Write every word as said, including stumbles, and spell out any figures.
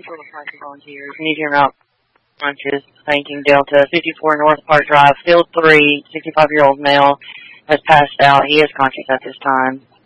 volunteers. Medium route punches, thanking Delta. fifty-four North Park Drive, Field three, sixty-five-year-old male has passed out. He is conscious at this time.